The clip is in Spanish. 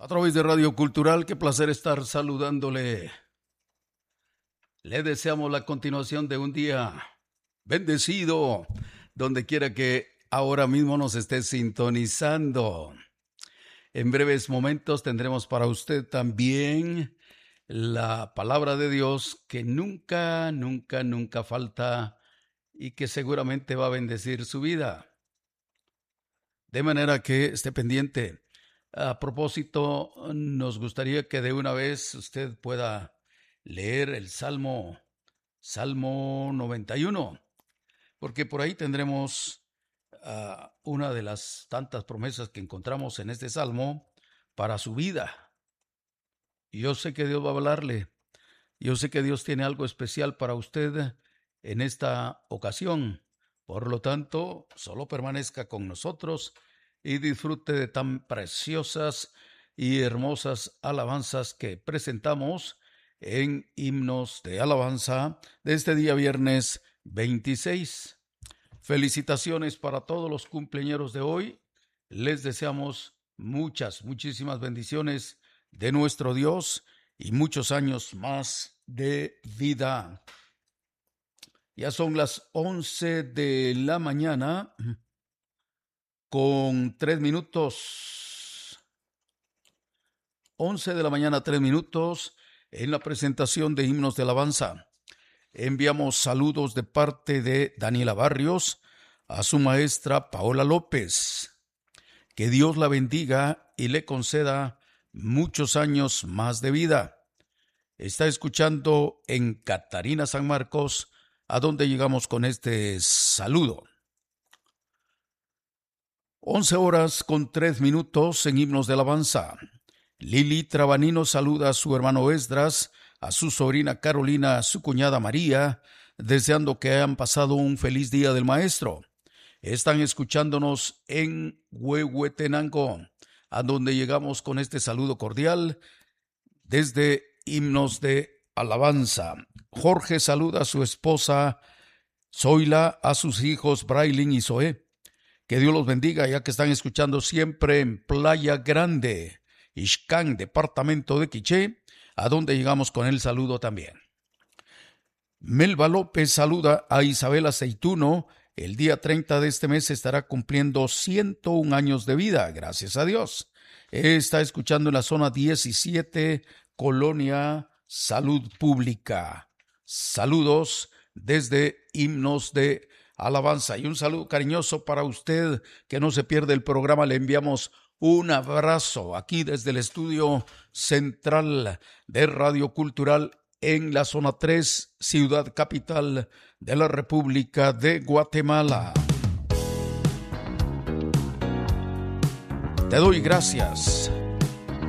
A través de Radio Cultural, qué placer estar saludándole. Le deseamos la continuación de un día bendecido, donde quiera que ahora mismo nos esté sintonizando. En breves momentos tendremos para usted también la palabra de Dios que nunca falta y que seguramente va a bendecir su vida. De manera que esté pendiente. A propósito, nos gustaría que de una vez usted pueda leer el Salmo 91, porque por ahí tendremos una de las tantas promesas que encontramos en este Salmo para su vida. Yo sé que Dios va a hablarle, yo sé que Dios tiene algo especial para usted en esta ocasión. Por lo tanto, solo permanezca con nosotros y disfrute de tan preciosas y hermosas alabanzas que presentamos en Himnos de Alabanza de este día viernes 26. Felicitaciones para todos los cumpleañeros de hoy. Les deseamos muchísimas bendiciones de nuestro Dios y muchos años más de vida. Ya son las 11 de la mañana con 3 minutos. 11 de la mañana, 3 minutos en la presentación de Himnos de Alabanza. Enviamos saludos de parte de Daniela Barrios a su maestra Paola López. Que Dios la bendiga y le conceda muchos años más de vida. Está escuchando en Catarina, San Marcos, a donde llegamos con este saludo. 11 horas con 3 minutos en Himnos de Alabanza. Lili Trabanino saluda a su hermano Esdras, a su sobrina Carolina, a su cuñada María, deseando que hayan pasado un feliz día del maestro. Están escuchándonos en Huehuetenango, a donde llegamos con este saludo cordial desde Himnos de Alabanza. Jorge saluda a su esposa Zoila, a sus hijos Brailin y Zoé. Que Dios los bendiga, ya que están escuchando siempre en Playa Grande, Ixcán, departamento de Quiché, a donde llegamos con el saludo también. Melba López saluda a Isabel Aceituno. El día 30 de este mes estará cumpliendo 101 años de vida, gracias a Dios. Está escuchando en la zona 17, Colonia Salud Pública. Saludos desde Himnos de Alabanza y un saludo cariñoso para usted que no se pierde el programa. Le enviamos un abrazo aquí desde el estudio central de Radio Cultural en la zona 3, ciudad capital de la República de Guatemala. Te doy gracias.